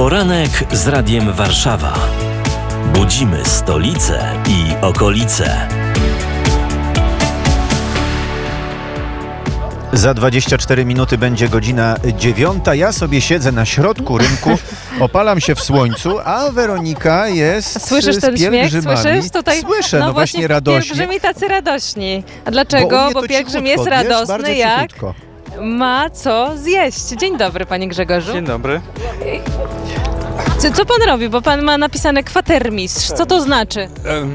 Poranek z Radiem Warszawa. Budzimy stolicę i okolice. Za 24 minuty będzie godzina 9. Ja sobie siedzę na środku rynku, opalam się w słońcu, a Weronika jest Słyszysz ten z śmiech? pielgrzymami. Słyszysz? Tutaj, Słyszę, no właśnie radośnie. Pielgrzymi tacy radośni. A dlaczego? Bo pielgrzym jest bardzo radosny, jak cichutko. ma co zjeść. Dzień dobry, panie Grzegorzu. Dzień dobry. Co pan robi? Bo pan ma napisane kwatermistrz. Co to znaczy?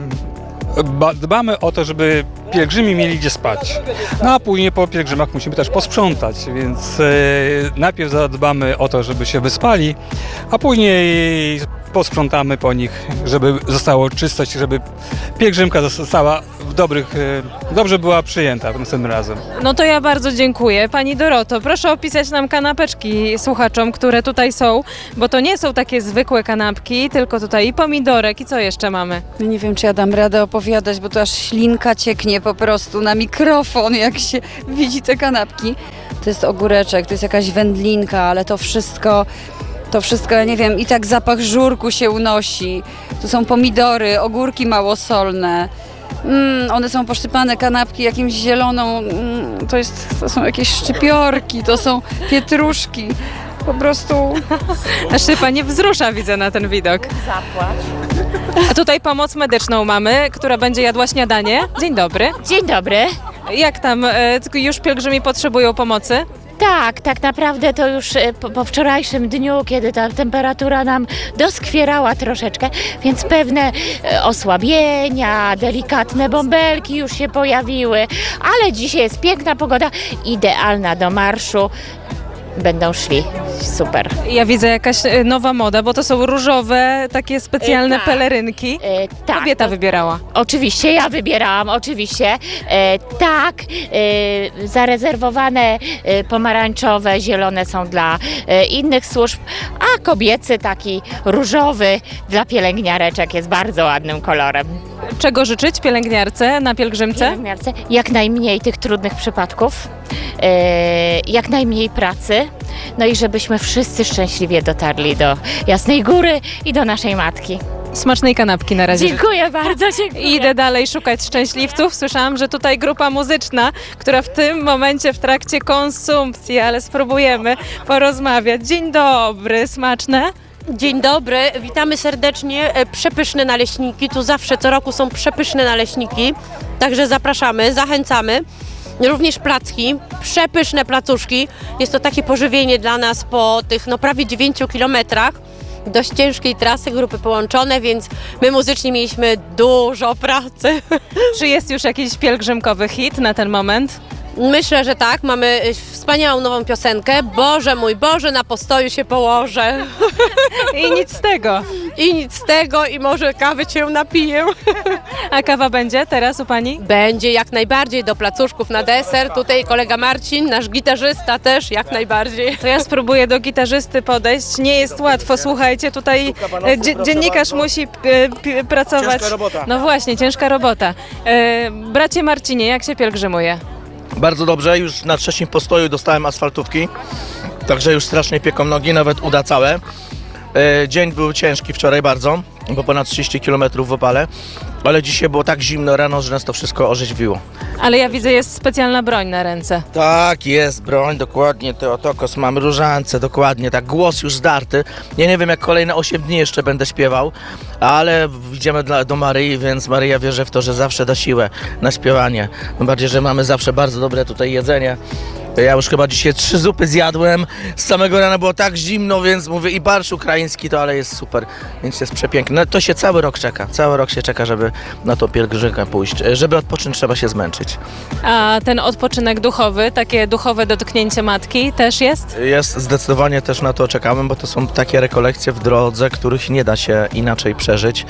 Dbamy o to, żeby pielgrzymi mieli gdzie spać. No a później po pielgrzymach musimy też posprzątać, więc najpierw zadbamy o to, żeby się wyspali, a później posprzątamy po nich, żeby zostało czystość, żeby pielgrzymka została dobrze była przyjęta następnym razem. No to ja bardzo dziękuję. Pani Doroto, proszę opisać nam kanapeczki słuchaczom, które tutaj są, bo to nie są takie zwykłe kanapki, tylko tutaj i pomidorek i co jeszcze mamy? No nie wiem, czy ja dam radę opowiadać, bo to aż ślinka cieknie po prostu na mikrofon, jak się widzi te kanapki. To jest ogóreczek, to jest jakaś wędlinka, ale to wszystko, ja nie wiem, i tak zapach żurku się unosi. Tu są pomidory, ogórki małosolne. One są poszczypane, kanapki jakimś zieloną, to są jakieś szczypiorki, to są pietruszki. Po prostu... Aż się pani wzrusza, widzę, na ten widok. Zapłać. A tutaj pomoc medyczną mamy, która będzie jadła śniadanie. Dzień dobry. Dzień dobry. Jak tam, już pielgrzymi potrzebują pomocy? Tak naprawdę to już po wczorajszym dniu, kiedy ta temperatura nam doskwierała troszeczkę, więc pewne osłabienia, delikatne bąbelki już się pojawiły, ale dzisiaj jest piękna pogoda, idealna do marszu. Będą szli. Super. Ja widzę jakaś nowa moda, bo to są różowe, takie specjalne tak. pelerynki. Tak. Kobieta wybierała. Oczywiście, ja wybierałam, oczywiście. Zarezerwowane pomarańczowe, zielone są dla innych służb, a kobiecy taki różowy dla pielęgniareczek jest bardzo ładnym kolorem. Czego życzyć pielęgniarce na pielgrzymce? Pielęgniarce jak najmniej tych trudnych przypadków, jak najmniej pracy, no i żebyśmy wszyscy szczęśliwie dotarli do Jasnej Góry i do naszej matki. Smacznej kanapki na razie. Dziękuję bardzo, dziękuję. Idę dalej szukać szczęśliwców. Słyszałam, że tutaj grupa muzyczna, która w tym momencie w trakcie konsumpcji, ale spróbujemy porozmawiać. Dzień dobry, smaczne? Dzień dobry, witamy serdecznie. Przepyszne naleśniki, tu zawsze co roku są przepyszne naleśniki, także zapraszamy, zachęcamy. Również placki, przepyszne placuszki. Jest to takie pożywienie dla nas po tych prawie 9 kilometrach. Dość ciężkiej trasy, grupy połączone, więc my muzycznie mieliśmy dużo pracy. Czy jest już jakiś pielgrzymkowy hit na ten moment? Myślę, że tak, mamy wspaniałą nową piosenkę. Boże mój Boże, na postoju się położę. I nic z tego. I nic z tego, i może kawy cię napiję. A kawa będzie teraz u pani? Będzie jak najbardziej, do placuszków na deser. Tutaj kolega Marcin, nasz gitarzysta też jak najbardziej. To ja spróbuję do gitarzysty podejść. Nie jest łatwo, słuchajcie, tutaj dziennikarz musi pracować. Ciężka robota. No właśnie, ciężka robota. Bracie Marcinie, jak się pielgrzymuje? Bardzo dobrze, już na trzecim postoju dostałem asfaltówki, także już strasznie pieką nogi, nawet uda całe. Dzień był ciężki wczoraj bardzo, bo ponad 30 km w opale, ale dzisiaj było tak zimno rano, że nas to wszystko orzeźwiło. Ale ja widzę, jest specjalna broń na ręce. Tak, jest broń, dokładnie, Teotokos, mam różance, dokładnie, tak, głos już zdarty. Ja nie wiem, jak kolejne 8 dni jeszcze będę śpiewał, ale idziemy do Maryi, więc Maryja wierzy w to, że zawsze da siłę na śpiewanie. Tym bardziej, że mamy zawsze bardzo dobre tutaj jedzenie. Ja już chyba dzisiaj 3 zupy zjadłem, z samego rana było tak zimno, więc mówię, i barszcz ukraiński to, ale jest super, więc jest przepiękne. No, to się cały rok czeka, żeby na tą pielgrzymkę pójść. Żeby odpocząć, trzeba się zmęczyć. A ten odpoczynek duchowy, takie duchowe dotknięcie matki też jest? Jest, zdecydowanie też na to czekałem, bo to są takie rekolekcje w drodze, których nie da się inaczej przeżyć.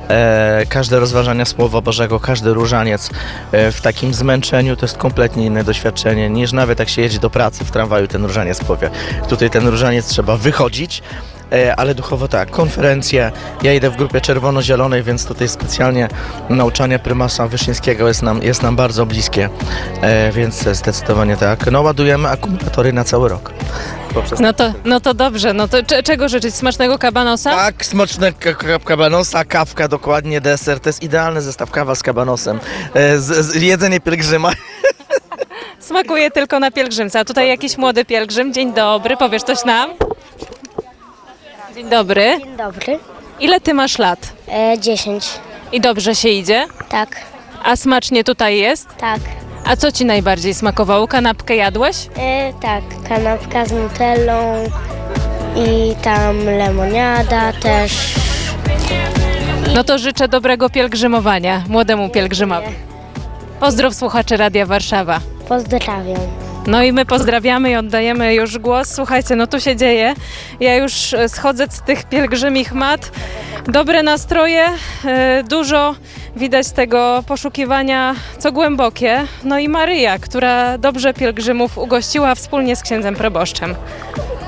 Każde rozważanie Słowa Bożego, każdy różaniec w takim zmęczeniu to jest kompletnie inne doświadczenie, niż nawet jak się jedzie do pracy w tramwaju, ten różaniec powie. Tutaj ten różaniec trzeba wychodzić, ale duchowo tak, konferencje. Ja idę w grupie czerwono-zielonej, więc tutaj specjalnie nauczanie prymasa Wyszyńskiego jest nam bardzo bliskie, więc zdecydowanie tak. No, ładujemy akumulatory na cały rok. No to dobrze, no to czego życzyć? Smacznego kabanosa? Tak, smaczne kabanosa, kawka, dokładnie deser. To jest idealny zestaw, kawa z kabanosem. Jedzenie pielgrzyma. Smakuje tylko na pielgrzymce. A tutaj jakiś młody pielgrzym. Dzień dobry, powiesz coś nam? Dzień dobry. Dzień dobry. Ile ty masz lat? 10. I dobrze się idzie? Tak, A smacznie tutaj jest? tak. A co ci najbardziej smakowało? Kanapkę jadłeś? Tak, kanapka z nutellą i tam lemoniada też. No to życzę dobrego pielgrzymowania młodemu pielgrzymowi. Pozdrow słuchaczy Radia Warszawa. Pozdrawiam. No i my pozdrawiamy i oddajemy już głos. Słuchajcie, no tu się dzieje. Ja już schodzę z tych pielgrzymich mat. Dobre nastroje, dużo widać tego poszukiwania, co głębokie. No i Maryja, która dobrze pielgrzymów ugościła wspólnie z księdzem proboszczem.